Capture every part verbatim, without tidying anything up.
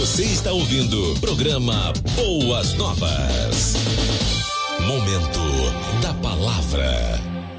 Você está ouvindo o programa Boas Novas. Momento da Palavra.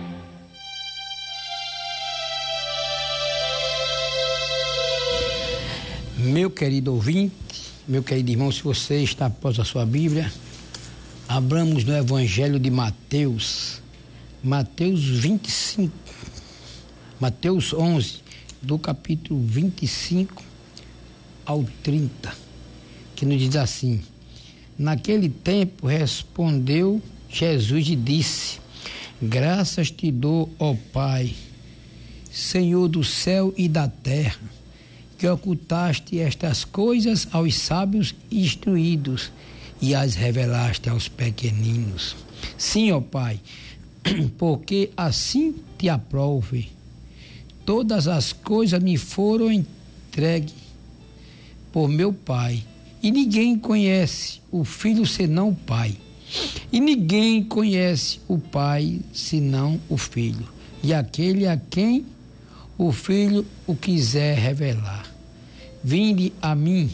Meu querido ouvinte, meu querido irmão, se você está após a sua Bíblia, abramos no Evangelho de Mateus, Mateus vinte e cinco, Mateus onze, do capítulo vinte e cinco ao trinta, que nos diz assim: naquele tempo respondeu Jesus e disse: graças te dou, ó Pai, Senhor do céu e da terra, que ocultaste estas coisas aos sábios instruídos e as revelaste aos pequeninos. Sim, ó Pai, porque assim te aprove. Todas as coisas me foram entregues por meu Pai, e ninguém conhece o Filho senão o Pai, e ninguém conhece o Pai senão o Filho, e aquele a quem o Filho o quiser revelar. Vinde a mim,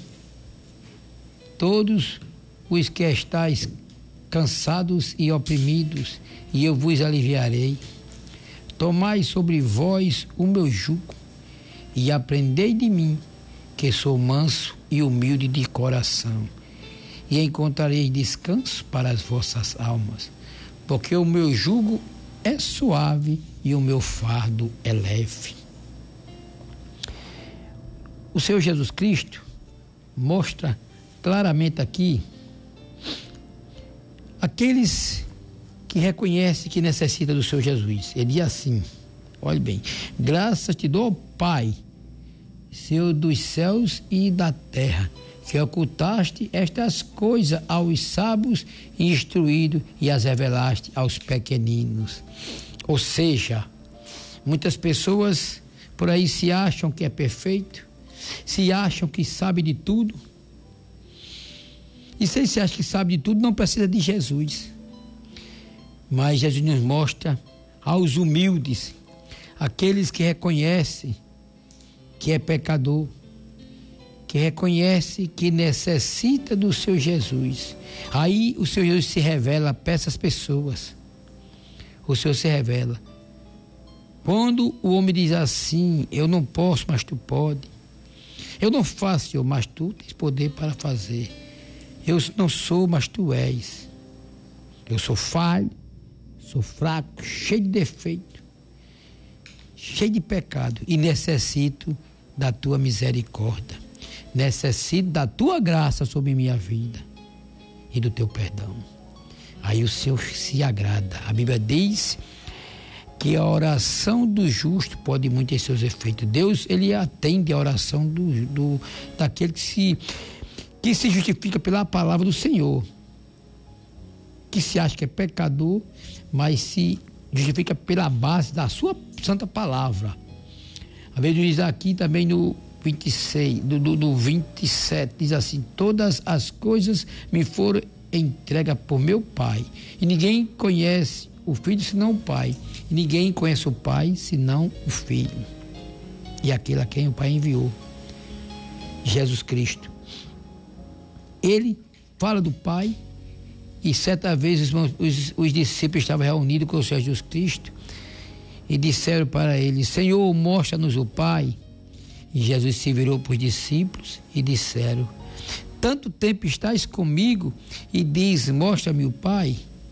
todos os que estáis cansados e oprimidos, e eu vos aliviarei. Tomai sobre vós o meu jugo, e aprendei de mim, que sou manso e humilde de coração, e encontrareis descanso para as vossas almas, porque o meu jugo é suave e o meu fardo é leve. O Senhor Jesus Cristo mostra claramente aqui aqueles que reconhecem que necessita do Senhor Jesus. Ele diz assim, olhe bem: graças te dou, Pai, Senhor dos céus e da terra, que ocultaste estas coisas aos sábios instruídos e as revelaste aos pequeninos. Ou seja, muitas pessoas por aí se acham que é perfeito, se acham que sabe de tudo. E se se acha que sabe de tudo, não precisa de Jesus. Mas Jesus nos mostra aos humildes, aqueles que reconhecem que é pecador, que reconhece que necessita do seu Jesus. Aí o Senhor Jesus se revela para essas pessoas. O Senhor se revela. Quando o homem diz assim: eu não posso, mas tu pode. Eu não faço, Senhor, mas tu tens poder para fazer. Eu não sou, mas tu és. Eu sou falho, sou fraco, cheio de defeito, cheio de pecado, e necessito da tua misericórdia, necessito da tua graça sobre minha vida e do teu perdão. Aí o Senhor se agrada. A Bíblia diz que a oração do justo pode muito ter seus efeitos. Deus, ele atende a oração do, do, daquele que se, que se justifica pela palavra do Senhor, que se acha que é pecador, mas se justifica pela base da sua santa palavra. A Bíblia diz aqui também no vinte e seis, do, do, do vinte e sete, diz assim: todas as coisas me foram entregues por meu Pai, e ninguém conhece o Filho senão o Pai, e ninguém conhece o Pai senão o Filho, e aquele a quem o Pai enviou, Jesus Cristo. Ele fala do Pai, e certa vez os, os, os discípulos estavam reunidos com o Senhor Jesus Cristo e disseram para ele: Senhor, mostra-nos o Pai. E Jesus se virou para os discípulos e disseram: tanto tempo estás comigo e diz: mostra-me o Pai?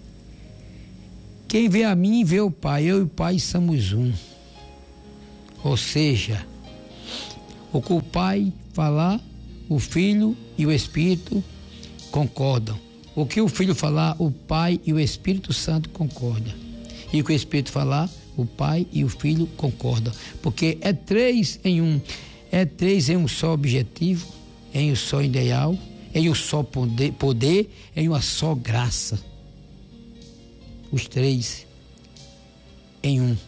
Quem vê a mim vê o Pai, eu e o Pai somos um. Ou seja, o que o Pai falar, o Filho e o Espírito concordam. O que o Filho falar, o Pai e o Espírito Santo concordam. E o que o Espírito falar, o Pai e o Filho concordam. Porque é três em um. É três em um só objetivo, em um só ideal, em um só poder, poder em uma só graça. Os três em um.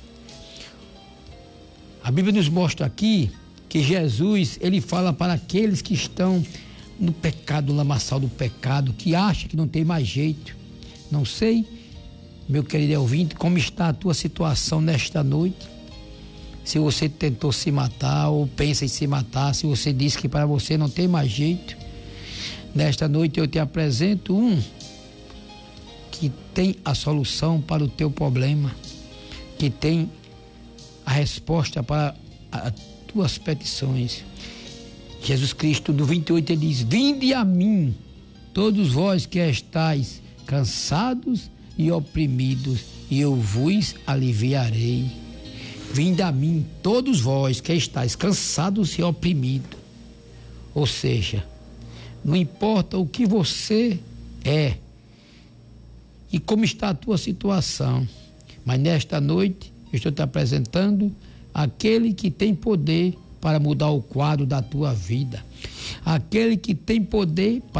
A Bíblia nos mostra aqui que Jesus, ele fala para aqueles que estão no pecado, no lamaçal do pecado, que acha que não tem mais jeito. Não sei, meu querido ouvinte, como está a tua situação nesta noite. se você tentou se matar ou pensa em se matar, se você disse que para você não tem mais jeito, nesta noite eu te apresento um que tem a solução para o teu problema, que tem a resposta para as tuas petições. Jesus Cristo, no vinte e oito, ele diz: vinde a mim, todos vós que estáis cansados e oprimidos, e eu vos aliviarei. Vinde a mim, todos vós que estáis cansados e oprimidos. Ou seja, não importa o que você é e como está a tua situação, mas nesta noite eu estou te apresentando aquele que tem poder para mudar o quadro da tua vida, aquele que tem poder para